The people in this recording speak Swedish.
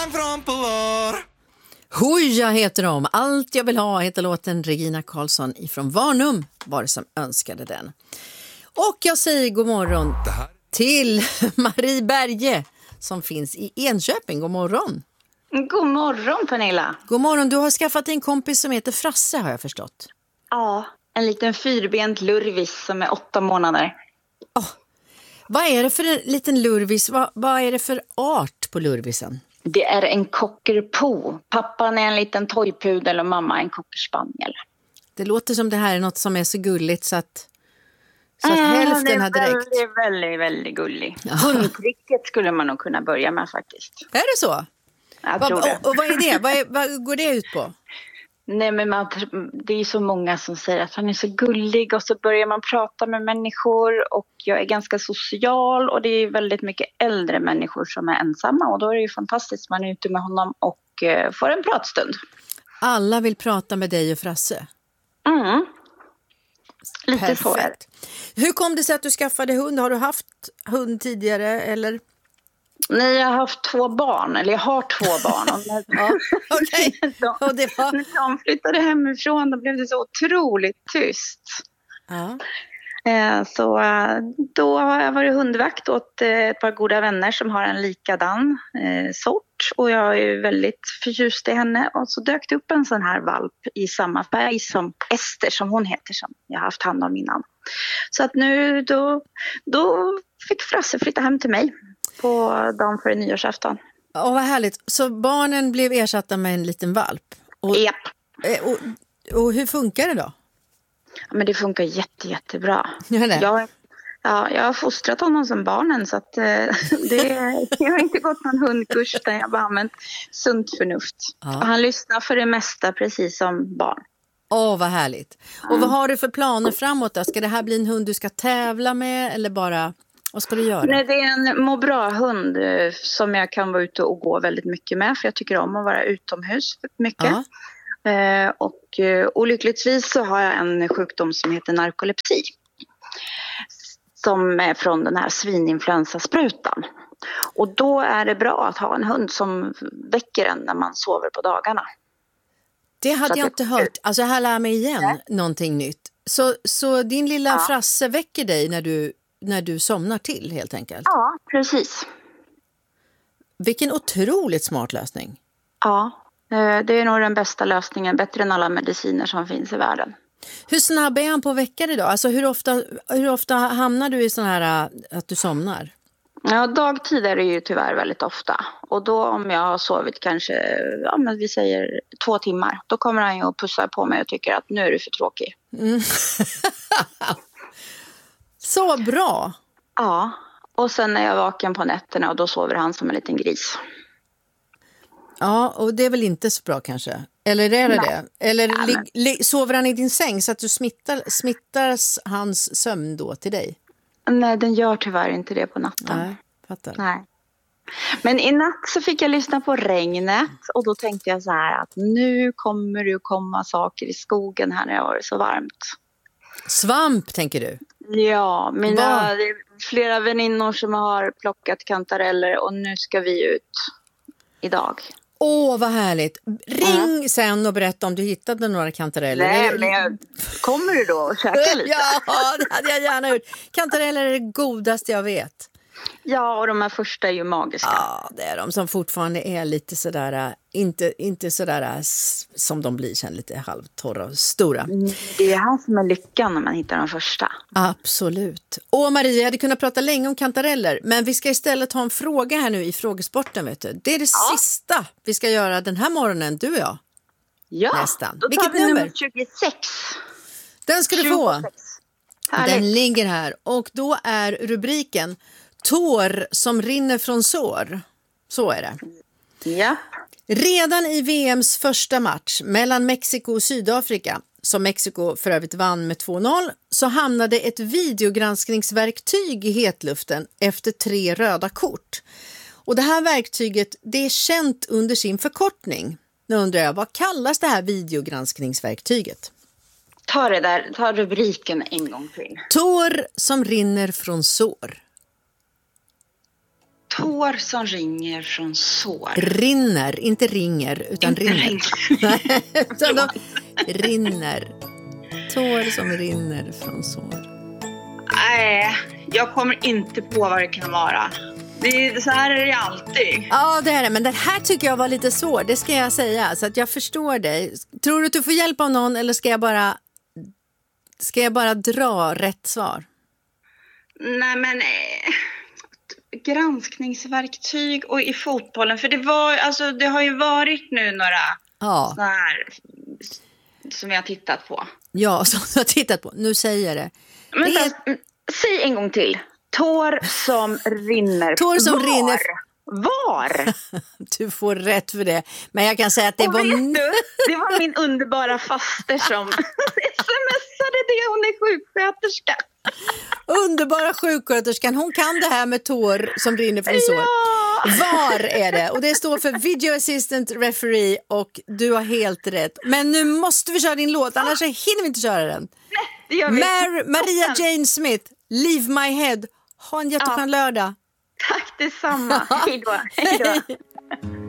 Från Polar. Hoja heter de. Allt jag vill ha heter låten. Regina Karlsson ifrån Varnum var det som önskade den. Och jag säger god morgon till Marie Berge som finns i Enköping. God morgon. God morgon, Pernilla. God morgon. Du har skaffat en kompis som heter Frasse, har jag förstått. Ja, en liten fyrbent lurvis som är 8 månader. Vad är det för en liten lurvis? Vad är det för art på lurvisen? Det är en cockerpo. Pappan är en liten toypudel och mamma är en cockerspaniel. Det låter som det här är något som är så gulligt så att hälften hade räckt. Det är väldigt, väldigt gullig. Hundtricket skulle man nog kunna börja med faktiskt. Är det så? Jag tror det. Och vad är det? Vad går det ut på? Nej, men det är så många som säger att han är så gullig och så börjar man prata med människor och jag är ganska social och det är väldigt mycket äldre människor som är ensamma och då är det ju fantastiskt. Man är ute med honom och får en pratstund. Alla vill prata med dig och Frasse? Mm. Lite Perfekt. så är det. Hur kom det sig att du skaffade hund? Har du haft hund tidigare eller? Nej, jag har haft 2 barn, eller jag har 2 barn. Okej. Och det var... När de flyttade hemifrån då blev det så otroligt tyst. Ja. Så då har jag varit hundvakt åt ett par goda vänner som har en likadan sort. Och jag är väldigt förtjust i henne. Och så dök det upp en sån här valp i samma färg som Ester som hon heter som jag har haft hand om innan. Så att nu då fick Frasse flytta hem till mig på dagen före nyårsafton. Vad härligt. Så barnen blev ersatta med en liten valp? Japp. Och hur funkar det då? Ja, men det funkar jättebra. Gör det? Jag har fostrat honom som barnen så att jag har inte gått någon hundkurs där jag bara använt sunt förnuft. Ja. Och han lyssnar för det mesta precis som barn. Vad härligt. Och vad har du för planer framåt då? Ska det här bli en hund du ska tävla med eller bara, vad ska du göra? Nej, det är en må bra-hund som jag kan vara ute och gå väldigt mycket med för jag tycker om att vara utomhus mycket. Ja. Och olyckligtvis så har jag en sjukdom som heter narkolepsi. Som är från den här svininfluensasprutan. Och då är det bra att ha en hund som väcker en när man sover på dagarna. Det hade jag inte hört. Alltså här lär mig igen någonting nytt. Så din lilla Frasse väcker dig när du somnar till helt enkelt? Ja, precis. Vilken otroligt smart lösning. Ja, det är nog den bästa lösningen. Bättre än alla mediciner som finns i världen. Hur snabb är han på att väcka dig då? Alltså hur ofta hamnar du i sån här att du somnar? Ja, dagtid är det ju tyvärr väldigt ofta. Och då om jag har sovit kanske, men vi säger 2 timmar. Då kommer han ju och pussar på mig och tycker att nu är du för tråkig. Mm. Så bra! Ja, och sen är jag vaken på nätterna och då sover han som en liten gris. Ja, och det är väl inte så bra kanske? Eller är det? Eller sover han i din säng så att du smittar hans sömn då till dig? Nej, den gör tyvärr inte det på natten. Nej, fattar. Nej. Men i natt så fick jag lyssna på regnet och då tänkte jag så här att nu kommer det komma saker i skogen här när det har varit så varmt. Svamp tänker du? Ja, det är flera väninnor som har plockat kantareller och nu ska vi ut idag. Vad härligt. Ring sen och berätta om du hittade några kantareller. Nej, men kommer du då och käka lite? Ja, det hade jag gärna gjort. Kantareller är det godaste jag vet. Ja, och de här första är ju magiska. Ja, det är de som fortfarande är lite sådär, inte sådär som de blir sen, lite halvtorra och stora. Det är här som är lyckan när man hittar de första. Absolut. Och Maria, jag hade kunnat prata länge om kantareller, men vi ska istället ha en fråga här nu i frågesporten, vet du. Det är det sista vi ska göra den här morgonen, du och jag. Ja, nästan. Då tar vi nummer 26. Den ska du få. 26. Härligt. Den ligger här och då är rubriken Tår som rinner från sår. Så är det. Ja. Redan i VMs första match mellan Mexiko och Sydafrika, som Mexiko för övrigt vann med 2-0, så hamnade ett videogranskningsverktyg i hetluften efter 3 röda kort. Och det här verktyget, det är känt under sin förkortning. Nu undrar jag, vad kallas det här videogranskningsverktyget? Ta rubriken en gång till. Tår som rinner från sår. Tår som ringer från sår. Rinner, inte ringer, utan Inte rinner. Nej, utan de rinner. Tår som rinner från sår. Nej, jag kommer inte på vad det kan vara. Så här är det alltid. Ja, det är det. Men den här tycker jag var lite svår, det ska jag säga. Så att jag förstår dig. Tror du att du får hjälp av någon eller ska jag bara dra rätt svar? Nej, men granskningsverktyg och i fotbollen. För det har ju varit nu några såna här som jag har tittat på. Ja, som jag har tittat på. Nu säger jag det. Men säg en gång till. Tår som rinner. Tår som rinner. Var? Du får rätt för det. Men jag kan säga att det var... Det var min underbara faster som smsade det. Hon är sjuksköterska. Underbara sjuksköterskan. Hon kan det här med tår som rinner från sår. VAR är det. Och det står för Video Assistant Referee. Och du har helt rätt. Men nu måste vi köra din låt. Annars så hinner vi inte köra den. Nej, det gör vi. Maria Jane Smith, Leave My Head. Ha en jätteskön lördag. Tack detsamma. Hej då.